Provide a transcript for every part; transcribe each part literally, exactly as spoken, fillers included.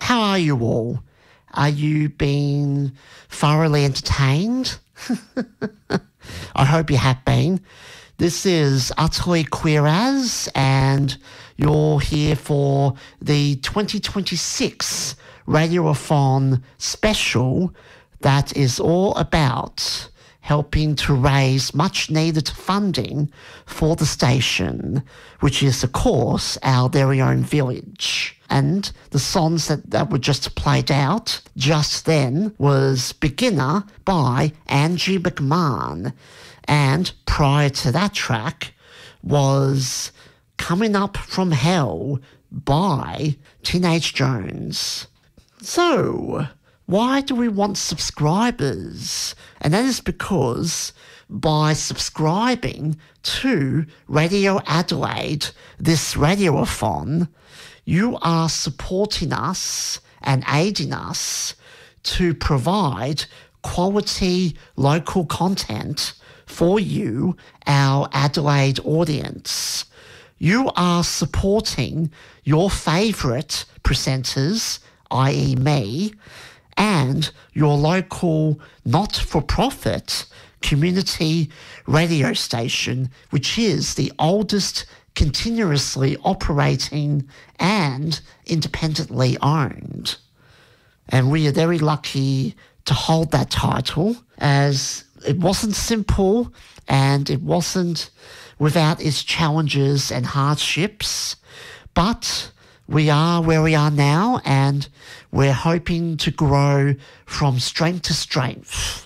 how are you all? Are you being thoroughly entertained? I hope you have been. This is Utterly Queer As, and you're here for the twenty twenty-six Radiothon special that is all about helping to raise much-needed funding for the station, which is, of course, our very own village. And the songs that, that were just played out just then was Beginner by Angie McMahon. And prior to that track was Coming Up From Hell by Teenage Jones. So, why do we want subscribers? And that is because by subscribing to Radio Adelaide, this radiothon, you are supporting us and aiding us to provide quality local content for you, our Adelaide audience. You are supporting your favourite presenters, that is me, and your local not-for-profit community radio station, which is the oldest continuously operating and independently owned. And we are very lucky to hold that title, as it wasn't simple and it wasn't without its challenges and hardships, but we are where we are now, and we're hoping to grow from strength to strength.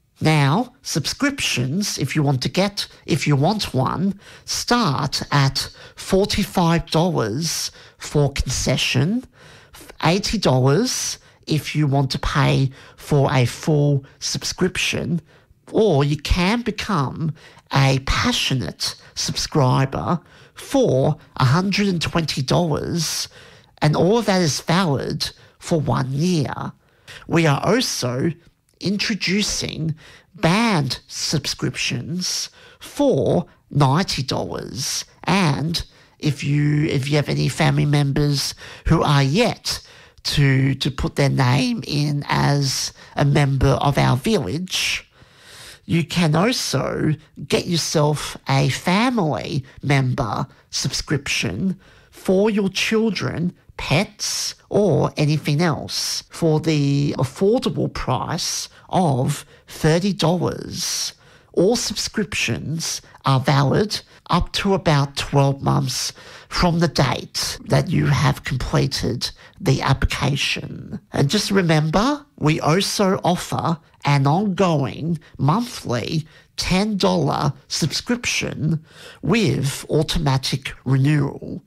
Now, subscriptions, if you want to get, if you want one, start at forty-five dollars for concession, eighty dollars if you want to pay for a full subscription, or you can become a passionate subscriber for one hundred twenty dollars, and all of that is valid for one year. We are also introducing band subscriptions for ninety dollars, and if you if you have any family members who are yet to to put their name in as a member of our village, you can also get yourself a family member subscription for your children, pets, or anything else for the affordable price of thirty dollars. All subscriptions are valid up to about twelve months from the date that you have completed the application. And just remember, we also offer an ongoing monthly ten dollars subscription with automatic renewal.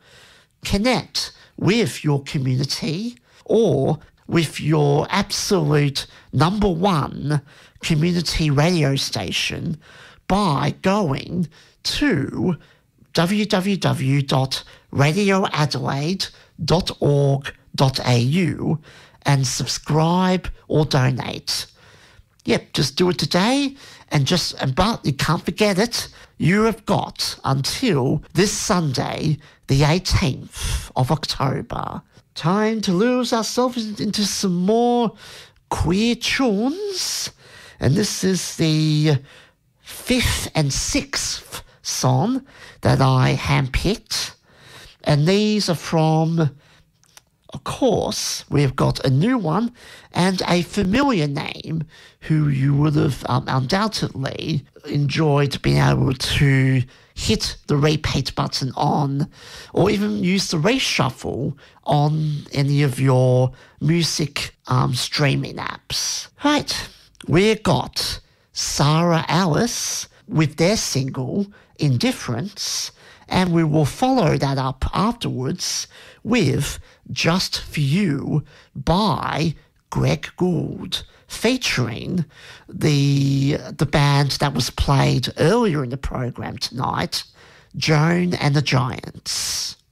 Connect with your community or with your absolute number one community radio station by going to w w w dot radio adelaide dot org dot a u and subscribe or donate. Yep, just do it today, and just, but you can't forget it, you have got until this Sunday, the eighteenth of October. Time to lose ourselves into some more queer tunes, and this is the fifth and sixth song that I handpicked, and these are from, of course, we've got a new one and a familiar name who you would have um, undoubtedly enjoyed being able to hit the repeat button on, or even use the reshuffle on any of your music um, streaming apps. Right, we've got Sarah Alice with their single Indifference, and we will follow that up afterwards with Just For You by Greg Gould, featuring the the band that was played earlier in the program tonight, Joan and the Giants.